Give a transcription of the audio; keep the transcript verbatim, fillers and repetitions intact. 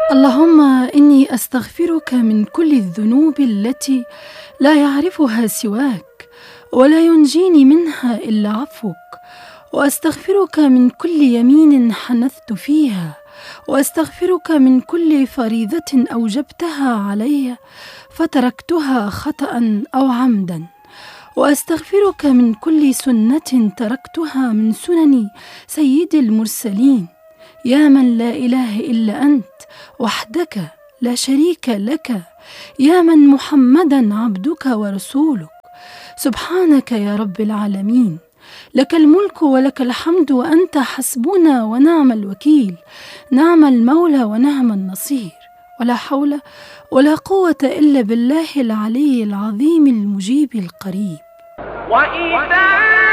اللهم إني أستغفرك من كل الذنوب التي لا يعرفها سواك ولا ينجيني منها إلا عفوك، وأستغفرك من كل يمين حنثت فيها، وأستغفرك من كل فريضة أوجبتها علي فتركتها خطأ أو عمدا، وأستغفرك من كل سنة تركتها من سنن سيد المرسلين، يا من لا إله إلا أنت وحدك لا شريك لك، يا من محمدا عبدك ورسولك. سبحانك يا رب العالمين، لك الملك ولك الحمد وأنت حسبنا ونعم الوكيل، نعم المولى ونعم النصير، ولا حول ولا قوة إلا بالله العلي العظيم المجيب القريب. وإذا